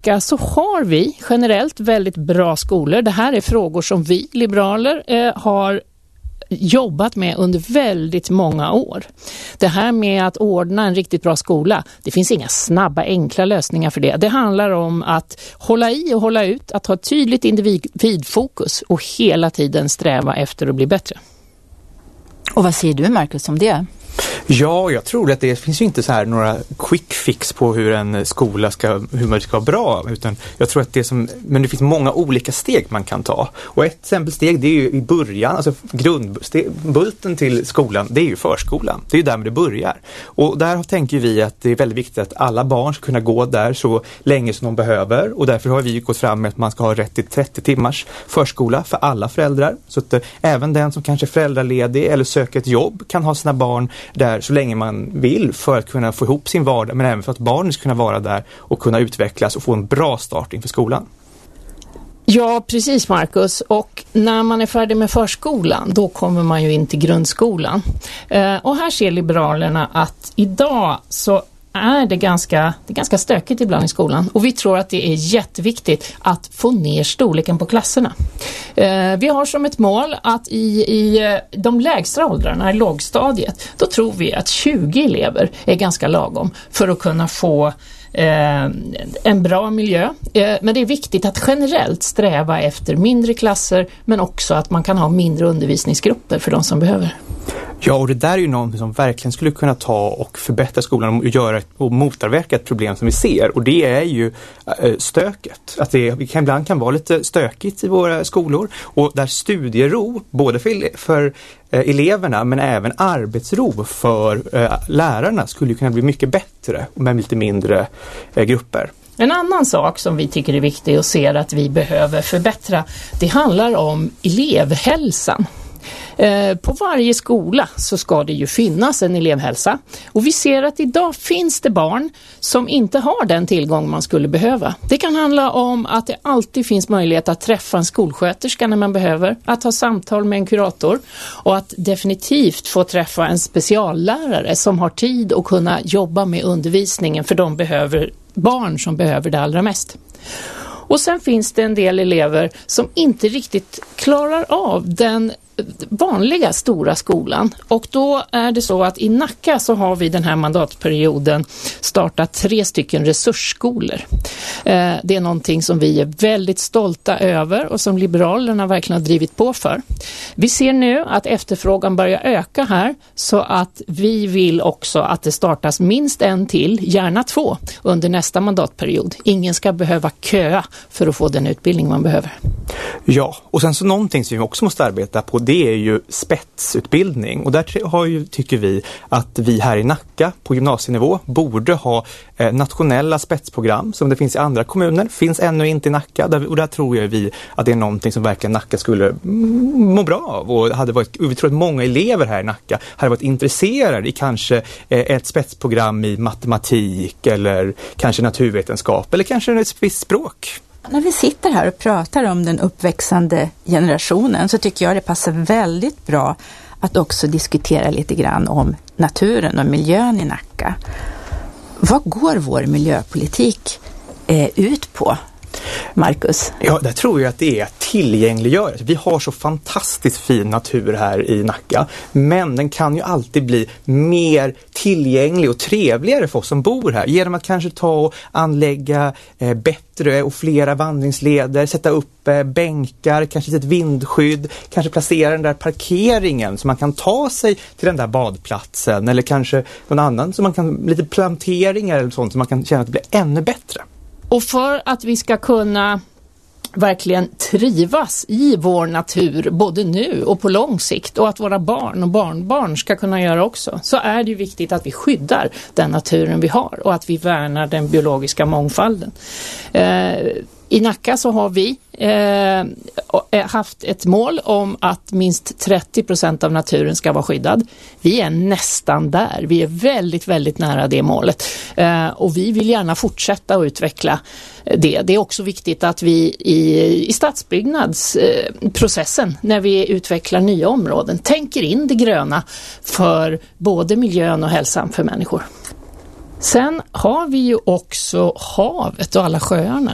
Nacka så har vi generellt väldigt bra skolor. Det här är frågor som vi liberaler har jobbat med under väldigt många år. Det här med att ordna en riktigt bra skola, det finns inga snabba, enkla lösningar för det. Det handlar om att hålla i och hålla ut, att ha ett tydligt individfokus och hela tiden sträva efter att bli bättre. Och vad säger du, Marcus, om det? Ja, jag tror att det finns ju inte så här några quick fix på hur en skola hur man ska vara bra, utan jag tror att men det finns många olika steg man kan ta. Och ett exempelsteg, det är ju i början, alltså grundbulten till skolan, det är ju förskolan. Det är ju där det börjar. Och där tänker vi att det är väldigt viktigt att alla barn ska kunna gå där så länge som de behöver, och därför har vi gått fram med att man ska ha rätt till 30 timmars förskola för alla föräldrar, så att även den som kanske är föräldraledig eller söker ett jobb kan ha sina barn där så länge man vill, för att kunna få ihop sin vardag, men även för att barnen ska kunna vara där och kunna utvecklas och få en bra start inför skolan. Ja, precis, Marcus. Och när man är färdig med förskolan, då kommer man ju in till grundskolan. Och här ser Liberalerna att idag så är det ganska stökigt ibland i skolan, och vi tror att det är jätteviktigt att få ner storleken på klasserna. Vi har som ett mål att i de lägsta åldrarna, i lågstadiet, då tror vi att 20 elever är ganska lagom för att kunna få en bra miljö. Men det är viktigt att generellt sträva efter mindre klasser, men också att man kan ha mindre undervisningsgrupper för de som behöver. Ja, och det där är ju någonting som verkligen skulle kunna ta och förbättra skolan och motverka ett problem som vi ser. Och det är ju stöket. Att det ibland kan vara lite stökigt i våra skolor. Och där studiero, både för eleverna men även arbetsro för lärarna, skulle kunna bli mycket bättre med lite mindre grupper. En annan sak som vi tycker är viktig och ser att vi behöver förbättra, det handlar om elevhälsan. På varje skola så ska det ju finnas en elevhälsa, och vi ser att idag finns det barn som inte har den tillgång man skulle behöva. Det kan handla om att det alltid finns möjlighet att träffa en skolsköterska när man behöver, att ha samtal med en kurator, och att definitivt få träffa en speciallärare som har tid att kunna jobba med undervisningen för de barn som behöver det allra mest. Och sen finns det en del elever som inte riktigt klarar av den vanliga stora skolan, och då är det så att i Nacka så har vi den här mandatperioden startat 3 resursskolor. Det är någonting som vi är väldigt stolta över och som Liberalerna verkligen har drivit på för. Vi ser nu att efterfrågan börjar öka här, så att vi vill också att det startas minst en till, gärna 2, under nästa mandatperiod. Ingen ska behöva köa för att få den utbildning man behöver. Ja, och sen så någonting som vi också måste arbeta på, det är ju spetsutbildning. Och där tycker vi att vi här i Nacka på gymnasienivå borde ha nationella spetsprogram som det finns i andra kommuner. Finns ännu inte i Nacka, och där tror vi att det är någonting som verkligen Nacka skulle må bra av. Och vi tror att många elever här i Nacka hade varit intresserade i kanske ett spetsprogram i matematik eller kanske naturvetenskap eller kanske ett visst språk. När vi sitter här och pratar om den uppväxande generationen så tycker jag det passar väldigt bra att också diskutera lite grann om naturen och miljön i Nacka. Vad går vår miljöpolitik ut på, Marcus? Ja, där tror jag att det är tillgängliggörelse. Vi har så fantastiskt fin natur här i Nacka, men den kan ju alltid bli mer tillgänglig och trevligare för oss som bor här, genom att kanske ta och anlägga bättre och flera vandringsleder, sätta upp bänkar, kanske ett vindskydd, kanske placera den där parkeringen så man kan ta sig till den där badplatsen, eller kanske någon annan, så man kan lite planteringar eller sånt, så man kan känna att det blir ännu bättre. Och för att vi ska kunna verkligen trivas i vår natur både nu och på lång sikt, och att våra barn och barnbarn ska kunna göra också, så är det ju viktigt att vi skyddar den naturen vi har och att vi värnar den biologiska mångfalden. I Nacka så har vi haft ett mål om att minst 30% av naturen ska vara skyddad. Vi är nästan där. Vi är väldigt, väldigt nära det målet. Och vi vill gärna fortsätta att utveckla det. Det är också viktigt att vi i stadsbyggnadsprocessen, när vi utvecklar nya områden, tänker in det gröna för både miljön och hälsan för människor. Sen har vi ju också havet och alla sjöarna.